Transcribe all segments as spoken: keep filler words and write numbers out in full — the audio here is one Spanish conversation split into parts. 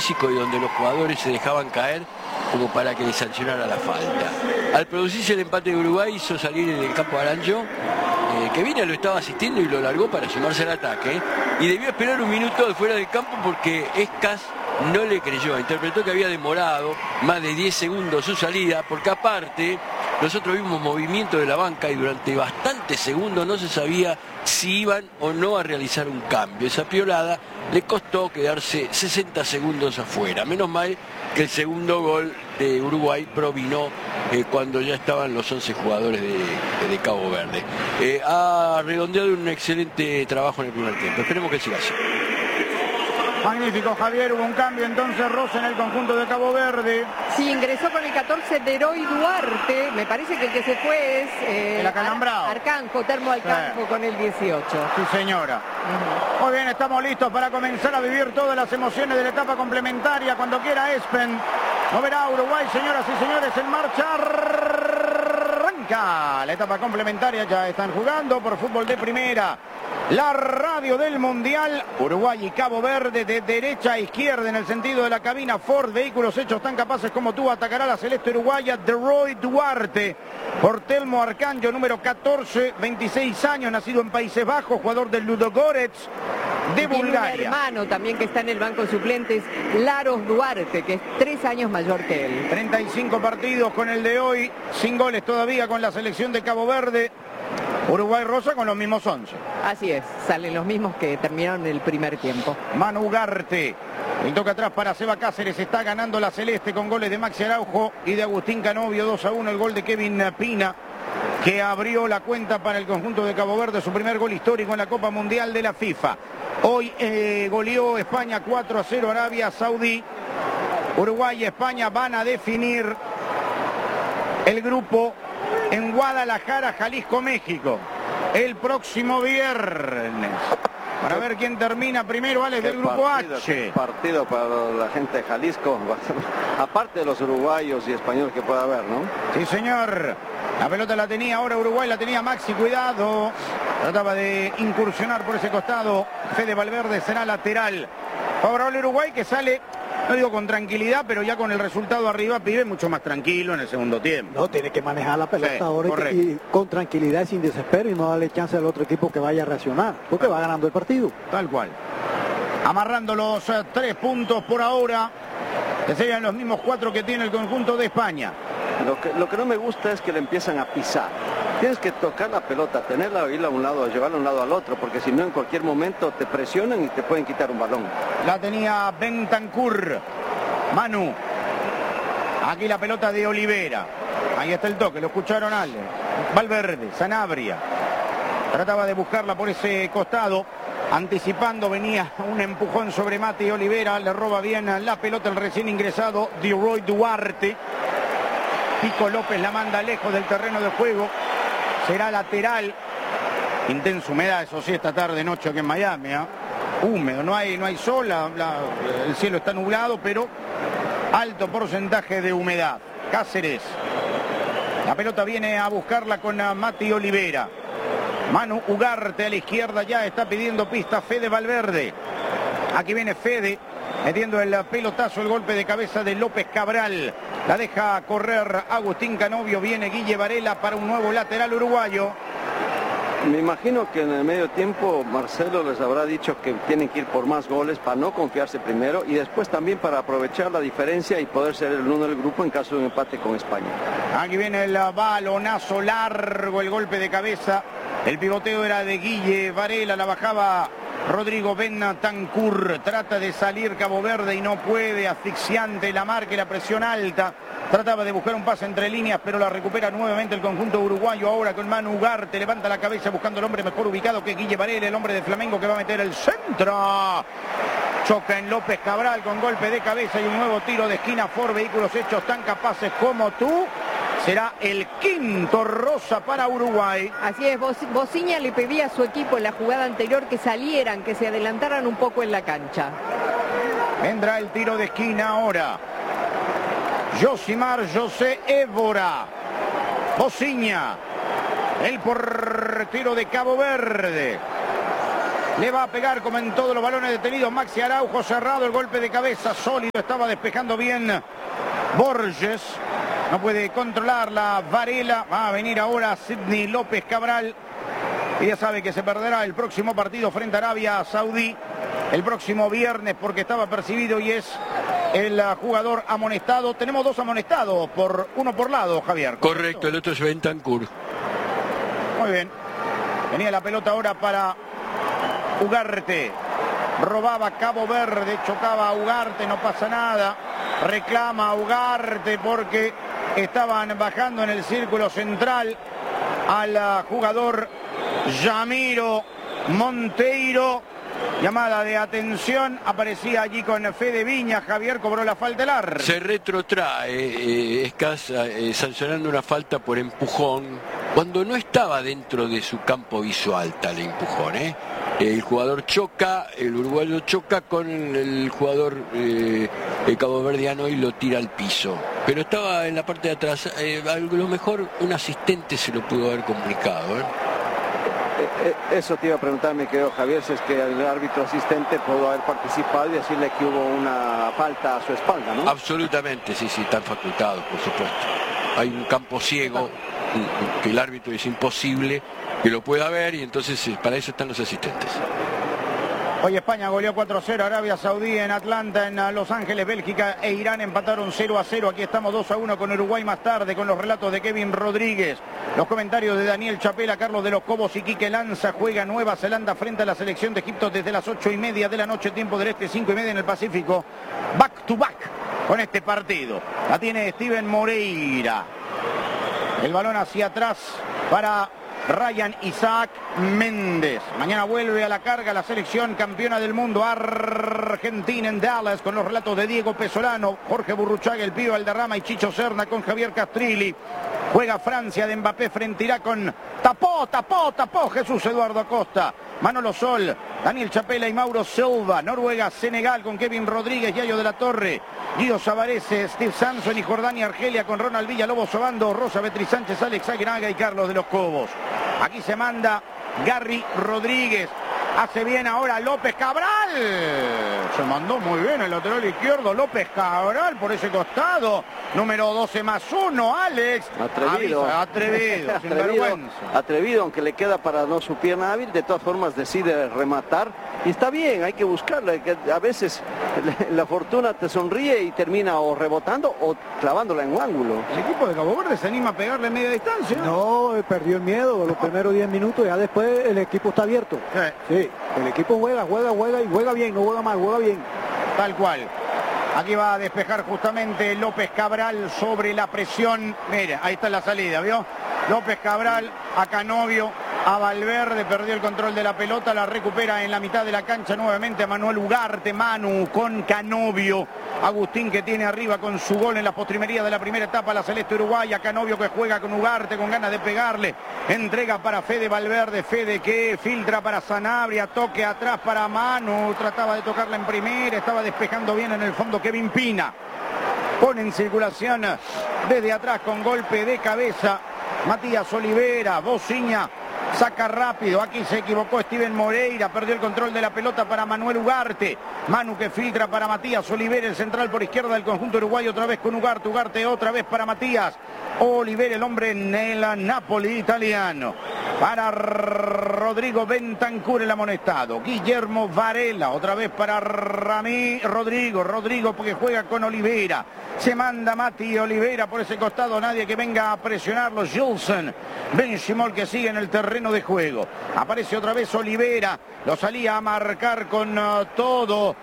físico y donde los jugadores se dejaban caer como para que le sancionara la falta. Al producirse el empate de Uruguay hizo salir en el campo a Aranjo, eh, que Vina lo estaba asistiendo y lo largó para sumarse al ataque, y debió esperar un minuto de fuera del campo porque Escas no le creyó, interpretó que había demorado más de diez segundos su salida, porque aparte nosotros vimos movimiento de la banca y durante bastantes segundos no se sabía si iban o no a realizar un cambio. Esa piolada le costó quedarse sesenta segundos afuera. Menos mal que el segundo gol de Uruguay provino eh, cuando ya estaban los once jugadores de, de Cabo Verde. Eh, ha redondeado un excelente trabajo en el primer tiempo. Esperemos que siga así. Magnífico, Javier. Hubo un cambio entonces, Rosa, en el conjunto de Cabo Verde. Sí, ingresó con el catorce Deroy Duarte. Me parece que el que se fue es eh, el acalambrado. Ar Arcanjo, Termo Arcanjo, sí, con el dieciocho. Sí, señora. Uh-huh. Muy bien, estamos listos para comenzar a vivir todas las emociones de la etapa complementaria. Cuando quiera Espen. Moverá Uruguay, señoras y señores, en marcha. Arranca la etapa complementaria. Ya están jugando por fútbol de primera. La radio del Mundial, Uruguay y Cabo Verde, de derecha a izquierda en el sentido de la cabina. Ford, vehículos hechos tan capaces como tú, atacará la celeste uruguaya. Deroy Duarte, por Telmo Arcanjo, número catorce, veintiséis años, nacido en Países Bajos, jugador del Ludogorets de Bulgaria. Tiene un hermano también que está en el banco de suplentes, Laros Duarte, que es tres años mayor que él. treinta y cinco partidos con el de hoy, sin goles todavía con la selección de Cabo Verde. Uruguay, Rosa, con los mismos once. Así es, salen los mismos que terminaron el primer tiempo. Manu Ugarte, el toque atrás para Seba Cáceres, está ganando la celeste con goles de Maxi Araujo y de Agustín Canovio. Dos a uno el gol de Kevin Pina, que abrió la cuenta para el conjunto de Cabo Verde, su primer gol histórico en la Copa Mundial de la FIFA. Hoy eh, goleó España cuatro a cero Arabia Saudí. Uruguay y España van a definir el grupo en Guadalajara, Jalisco, México, el próximo viernes. Para ver quién termina primero, Alex, del grupo partido, H. Partido para la gente de Jalisco, aparte de los uruguayos y españoles que pueda haber, ¿no? Sí, señor. La pelota la tenía ahora Uruguay, la tenía Maxi, cuidado. Trataba de incursionar por ese costado. Fede Valverde será lateral. Favorable Uruguay, que sale, no digo con tranquilidad, pero ya con el resultado arriba, pibe mucho más tranquilo en el segundo tiempo. No, tiene que manejar la pelota, sí, ahora y, y con tranquilidad, sin desespero, y no darle chance al otro equipo que vaya a reaccionar, porque va ganando el partido. Tal cual. Amarrando los uh, tres puntos por ahora, que serían los mismos cuatro que tiene el conjunto de España. Lo que, lo que no me gusta es que le empiezan a pisar. Tienes que tocar la pelota, tenerla, irla a un lado, llevarla a un lado al otro, porque si no en cualquier momento te presionan y te pueden quitar un balón. La tenía Bentancur. Manu. Aquí la pelota de Olivera. Ahí está el toque, lo escucharon Ale. Valverde, Sanabria. Trataba de buscarla por ese costado. Anticipando, venía un empujón sobre Mati Olivera. Le roba bien la pelota el recién ingresado Deroy Duarte. Pico López la manda lejos del terreno de juego. Será lateral. Intensa humedad, eso sí, esta tarde, noche aquí en Miami. ¿eh? Húmedo, no hay, no hay sol, la, la, el cielo está nublado, pero alto porcentaje de humedad. Cáceres. La pelota viene a buscarla con Mati Olivera. Manu Ugarte a la izquierda, ya está pidiendo pista Fede Valverde. Aquí viene Fede, metiendo el pelotazo, el golpe de cabeza de López Cabral. La deja correr Agustín Canovio, viene Guille Varela para un nuevo lateral uruguayo. Me imagino que en el medio tiempo Marcelo les habrá dicho que tienen que ir por más goles para no confiarse primero y después también para aprovechar la diferencia y poder ser el uno del grupo en caso de un empate con España. Aquí viene el balonazo largo, el golpe de cabeza. El pivoteo era de Guille Varela, la bajaba Rodrigo Bentancur. Trata de salir Cabo Verde y no puede, asfixiante la marca y la presión alta. Trataba de buscar un pase entre líneas, pero la recupera nuevamente el conjunto uruguayo. Ahora con Manu Ugarte, levanta la cabeza buscando el hombre mejor ubicado que Guille Varela, el hombre de Flamengo que va a meter el centro. Choca en López Cabral con golpe de cabeza y un nuevo tiro de esquina. Ford, vehículos hechos tan capaces como tú. Será el quinto rosa para Uruguay. Así es, Bociña le pedía a su equipo en la jugada anterior que salieran, que se adelantaran un poco en la cancha. Vendrá el tiro de esquina ahora. Josimar José Évora. Bociña. El portero de Cabo Verde. Le va a pegar como en todos los balones detenidos Maxi Araujo, cerrado el golpe de cabeza, sólido, estaba despejando bien Borges. No puede controlar la Varela. Va a venir ahora Sidney López Cabral. Y ya sabe que se perderá el próximo partido frente a Arabia Saudí el próximo viernes porque estaba percibido y es el jugador amonestado. Tenemos dos amonestados, por uno por lado, Javier. ¿Correcto? Correcto, el otro es Bentancur. Muy bien. Venía la pelota ahora para Ugarte. Robaba Cabo Verde, chocaba a Ugarte, no pasa nada. Reclama a Ugarte porque estaban bajando en el círculo central al jugador Yamiro Monteiro. Llamada de atención, aparecía allí con Fede Viña. Javier cobró la falta del árbitro. Se retrotrae eh, Escasa eh, sancionando una falta por empujón cuando no estaba dentro de su campo visual tal empujón. Eh. El jugador choca, el uruguayo choca con el, el jugador eh, el caboverdiano y lo tira al piso. Pero estaba en la parte de atrás. Eh, a lo mejor un asistente se lo pudo haber comunicado. ¿eh? Eso te iba a preguntar, mi querido Javier, si es que el árbitro asistente pudo haber participado y decirle que hubo una falta a su espalda, ¿no? Absolutamente, sí, sí, están facultados, por supuesto. Hay un campo ciego que el árbitro es imposible que lo pueda ver y entonces para eso están los asistentes. Hoy España goleó cuatro a cero, Arabia Saudí en Atlanta, en Los Ángeles, Bélgica e Irán empataron cero a cero. Aquí estamos dos a uno con Uruguay más tarde, con los relatos de Kevin Rodríguez. Los comentarios de Daniel Chapela, Carlos de los Cobos y Quique Lanza. Juega Nueva Zelanda frente a la selección de Egipto desde las ocho y media de la noche, tiempo del este, cinco y media en el Pacífico. Back to back con este partido. La tiene Steven Moreira. El balón hacia atrás para Ryan Isaac Méndez. Mañana vuelve a la carga la selección campeona del mundo Argentina en Dallas con los relatos de Diego Pesolano, Jorge Burruchaga, el Pío Valderrama y Chicho Serna con Javier Castrilli. Juega Francia de Mbappé frente a Irak con tapó, tapó, tapó Jesús Eduardo Acosta, Manolo Sol, Daniel Chapela y Mauro Silva. Noruega, Senegal con Kevin Rodríguez, Yayo de la Torre, Guido Savarese, Steve Sanson y Jordania Argelia con Ronald Villalobos Obando, Rosa Beatriz Sánchez, Alex Aguinaga y Carlos de los Cobos. Aquí se manda Gary Rodríguez. Hace bien ahora López Cabral. Se mandó muy bien el lateral izquierdo López Cabral por ese costado. Número doce más uno, Alex. Atrevido. Avisa, atrevido, sin vergüenza. Atrevido, aunque le queda para no su pierna hábil. De todas formas decide rematar. Y está bien, hay que buscarla. A veces la fortuna te sonríe y termina o rebotando o clavándola en un ángulo. El equipo de Cabo Verde se anima a pegarle en media distancia. No, perdió el miedo los primeros diez minutos. Ya después el equipo está abierto. Sí. Sí, el equipo juega, juega, juega y juega bien, no juega mal, juega bien. Tal cual. Aquí va a despejar justamente López Cabral sobre la presión. Mira, ahí está la salida, ¿vio? López Cabral a Canovio, a Valverde, perdió el control de la pelota, la recupera en la mitad de la cancha nuevamente a Manuel Ugarte. Manu con Canovio. Agustín que tiene arriba con su gol en la postrimería de la primera etapa la celeste uruguaya. Canovio que juega con Ugarte con ganas de pegarle. Entrega para Fede Valverde. Fede que filtra para Sanabria. Toque atrás para Manu. Trataba de tocarla en primera. Estaba despejando bien en el fondo Kevin Pina. Pone en circulación desde atrás con golpe de cabeza Matías Olivera. Bociña saca rápido, aquí se equivocó Steven Moreira, perdió el control de la pelota para Manuel Ugarte. Manu que filtra para Matías Olivera, el central por izquierda del conjunto uruguayo, otra vez con Ugarte, Ugarte otra vez para Matías Olivera, el hombre en el Napoli italiano. Para Rodrigo Bentancur el amonestado. Guillermo Varela, otra vez para Ramí, Rodrigo, Rodrigo porque juega con Olivera. Se manda Mati Olivera por ese costado, nadie que venga a presionarlo. Gilson, Ben Shimol que sigue en el terreno de juego. Aparece otra vez Olivera, lo salía a marcar con uh, todo.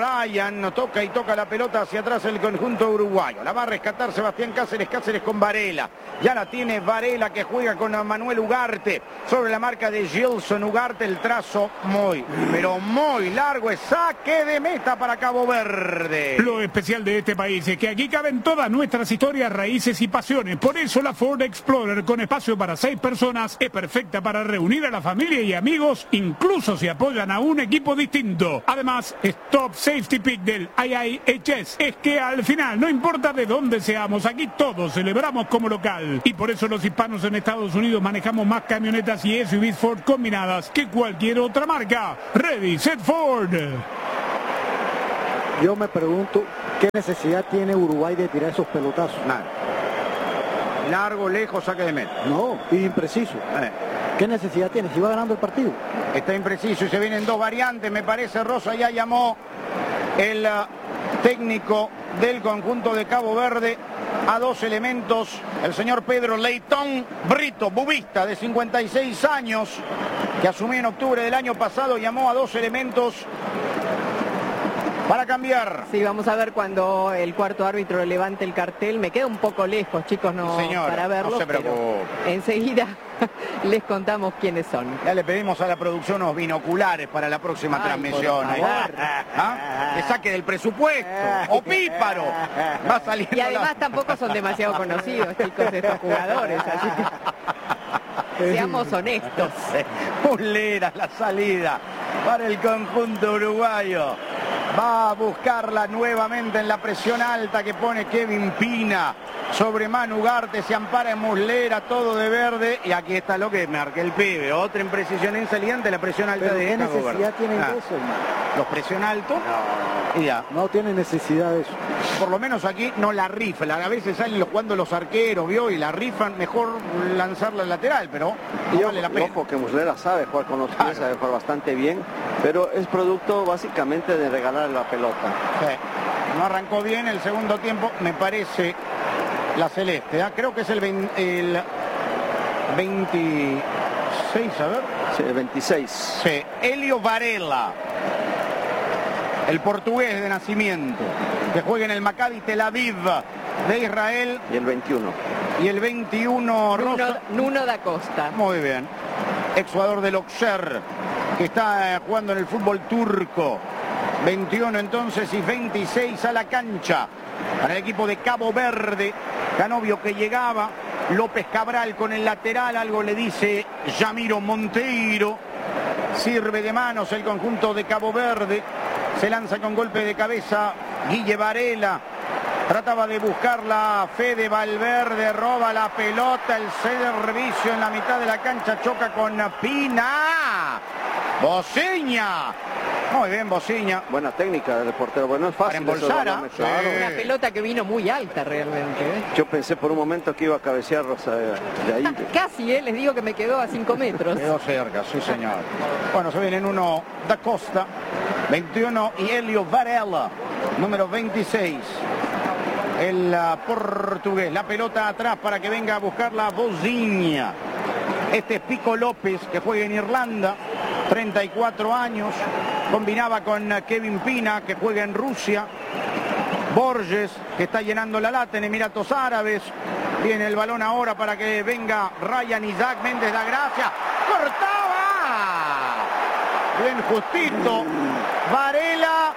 Ryan toca y toca la pelota hacia atrás el conjunto uruguayo. La va a rescatar Sebastián Cáceres, Cáceres con Varela. Ya la tiene Varela que juega con uh, Manuel Ugarte. Sobre la marca de Gilson, Ugarte, el trazo muy, pero muy largo. Es saque de meta para Cabo Verde. Lo lo especial de este país es que aquí caben todas nuestras historias, raíces y pasiones. Por eso la Ford Explorer, con espacio para seis personas, es perfecta para reunir a la familia y amigos, incluso si apoyan a un equipo distinto. Además, es Top Safety Pick del I I H S. Es que al final, no importa de dónde seamos, aquí todos celebramos como local. Y por eso los hispanos en Estados Unidos manejamos más camionetas y S U Vs Ford combinadas que cualquier otra marca. Ready, set, Ford. Yo me pregunto, ¿qué necesidad tiene Uruguay de tirar esos pelotazos? Nada. Largo, lejos, saque de meta. No, impreciso. Eh. ¿Qué necesidad tiene? Si va ganando el partido. Está impreciso y se vienen dos variantes, me parece. Rosa ya llamó el uh, técnico del conjunto de Cabo Verde a dos elementos. El señor Pedro Leitón Brito, bubista de cincuenta y seis años, que asumió en octubre del año pasado, llamó a dos elementos para cambiar. Sí, vamos a ver cuando el cuarto árbitro levante el cartel. Me queda un poco lejos, chicos, no Señora, para verlo, no se pero preocupe. enseguida les contamos quiénes son. Ya le pedimos a la producción unos binoculares para la próxima Ay, transmisión. por favor. ¿Ah? Que saque del presupuesto. O píparo. Va saliendo. Y además la... tampoco son demasiado conocidos, chicos, estos jugadores. Así que seamos honestos. Muslera la salida para el conjunto uruguayo. Va a buscarla nuevamente en la presión alta que pone Kevin Pina sobre Manu Ugarte, se ampara en Muslera, todo de verde, y aquí está lo que marca el pibe, otra imprecisión en saliente, la presión alta. ¿Pero de qué Cabo necesidad Verde. tienen Ah, de eso, hermano? los presión alto y ya. No tiene necesidad de eso. Por lo menos aquí no la rifan, a veces salen los, cuando los arqueros, vio, y la rifan, mejor lanzarla al lateral, pero Y no ojo, vale la pena. ojo que Muslera sabe jugar con los pies, sabe jugar bastante bien, pero es producto básicamente de regalar la pelota. Sí. No arrancó bien el segundo tiempo, me parece, la celeste. ¿eh? Creo que es el, veinte, el veintiséis, a ver. Sí, el veintiséis. Sí, Elio Varela, el portugués de nacimiento, que juega en el Maccabi Tel Aviv de Israel. Y el veintiuno. Y el veintiuno, Nuno, Rosa. Nuno da Costa. Muy bien. Exjugador del Auxerre, que está eh, jugando en el fútbol turco. veintiuno entonces y veintiséis a la cancha para el equipo de Cabo Verde. Canovio que llegaba, López Cabral con el lateral, algo le dice Yamiro Monteiro. Sirve de manos el conjunto de Cabo Verde, se lanza con golpe de cabeza Guille Varela. Trataba de buscarla Fede Valverde, roba la pelota, el servicio en la mitad de la cancha, choca con Pina. Bociña. Muy bien, Bociña. Buena técnica del portero, bueno, no es fácil. Para embolsar, esos ¿ah? balones, Sí. claro. Una pelota que vino muy alta realmente. ¿eh? Yo pensé por un momento que iba a cabecear Rosa de, de ahí. Casi, ¿eh? Les digo que me quedó a cinco metros. Quedó cerca, sí señor. Bueno, se vienen uno da Costa, veintiuno, y Elio Varela, número veintiséis. El uh, portugués, la pelota atrás para que venga a buscar la Bociña. Este es Pico López, que juega en Irlanda, treinta y cuatro años, combinaba con uh, Kevin Pina, que juega en Rusia. Borges, que está llenando la lata en Emiratos Árabes. Viene el balón ahora para que venga Ryan Isaac Méndez da Gracia. ¡Cortaba! Bien justito. Varela.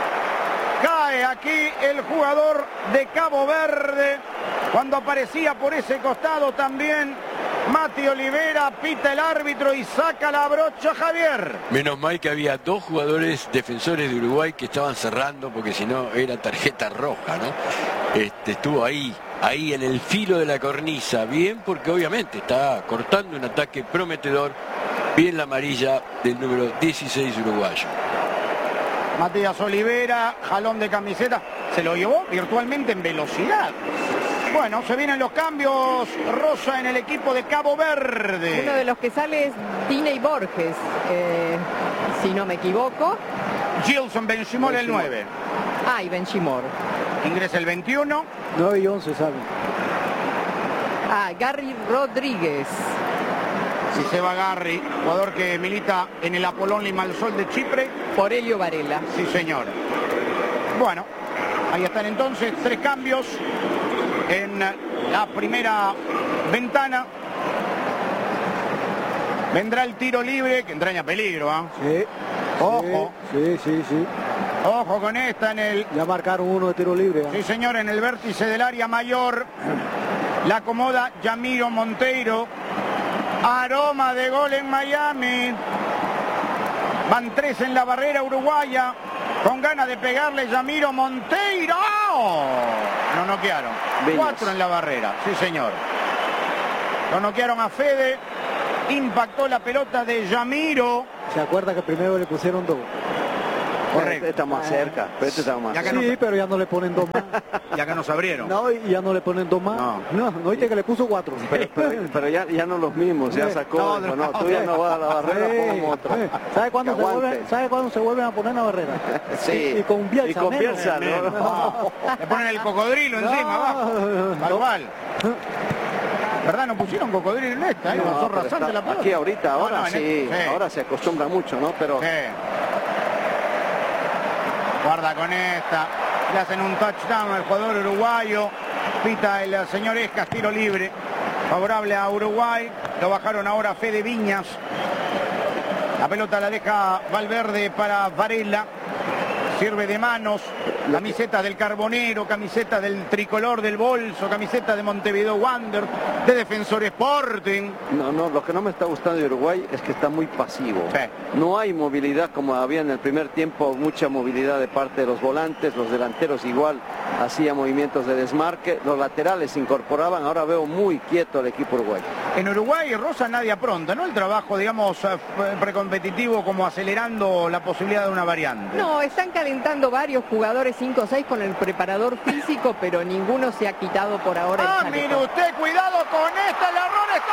Cae aquí el jugador de Cabo Verde. Cuando aparecía por ese costado también Mati Olivera, pita el árbitro y saca la brocha Javier. Menos mal que había dos jugadores defensores de Uruguay que estaban cerrando, porque si no era tarjeta roja, ¿no? Este, estuvo ahí, ahí en el filo de la cornisa, bien, porque obviamente está cortando un ataque prometedor, bien la amarilla del número dieciséis uruguayo. Matías Olivera, jalón de camiseta, se lo llevó virtualmente en velocidad. Bueno, se vienen los cambios, Rosa, en el equipo de Cabo Verde. Uno de los que sale es Diney Borges, eh, si no me equivoco. Gilson Benchimol el nueve. Ah, y Benchimol. Ingresa el veintiuno. nueve y once salen. Ah, Gary Rodríguez. Si se va Garry, jugador que milita en el Apolón Limassol de Chipre. Por Elio Varela. Sí, señor. Bueno, ahí están entonces tres cambios en la primera ventana. Vendrá el tiro libre, que entraña peligro, ¿ah? Sí. Ojo. Sí, sí, sí. Ojo con esta en el... Ya marcaron uno de tiro libre. ¿eh? Sí, señor, en el vértice del área mayor. La acomoda Yamiro Monteiro. Aroma de gol en Miami. Van tres en la barrera uruguaya. Con ganas de pegarle Yamiro Monteiro. ¡Oh! Lo noquearon. Bellos. Cuatro en la barrera. Sí, señor. Lo noquearon a Fede. Impactó la pelota de Yamiro. ¿Se acuerda que primero le pusieron dos? Correcto. Este está más cerca, pero este está más Ya que cerca. Sí, no- pero ya no le ponen dos más. Ya que nos abrieron. No, y ya no le ponen dos más. No. No, no, oíste que le puso cuatro. Pero, pero- pero ya, ya no los mismos, ya Sí. sacó. No, dijo, no, no, tú ya no vas a la barrera, Sí, pongamos otro. sí. ¿Sabe cuándo, Que se aguante. vuelven, ¿Sabe cuándo se vuelven a poner en la barrera? Sí. Y, y con Bielsa. Y con menos. Bielsa, ¿no? No, le ponen el cocodrilo No. encima, abajo. Tal cual. ¿Verdad? No pusieron cocodrilo en esta, ¿eh? No, Pasó pero rasante está- la pelota. aquí ahorita, No, ahora no, en sí, este- ahora se acostumbra mucho, ¿no? Pero Sí. Guarda con esta. Le hacen un touchdown al jugador uruguayo. Pita el señor Escas, tiro libre. Favorable a Uruguay. Lo bajaron ahora a Fede Viñas. La pelota la deja Valverde para Varela. Sirve de manos. Camiseta del Carbonero, camiseta del Tricolor del Bolso, camiseta de Montevideo Wander, de Defensor Sporting. no, no, lo que no me está gustando de Uruguay es que está muy pasivo. Sí. No hay movilidad como había en el primer tiempo, mucha movilidad de parte de los volantes, los delanteros igual hacían movimientos de desmarque, los laterales se incorporaban, ahora veo muy quieto el equipo uruguayo. En Uruguay, Rosa, nadie apronta, ¿no? El trabajo, digamos, eh, precompetitivo, como acelerando la posibilidad de una variante. No, están calentando varios jugadores cinco o seis con el preparador físico, pero ninguno se ha quitado por ahora el Ah, chaleco. mire usted, cuidado con esta, el error está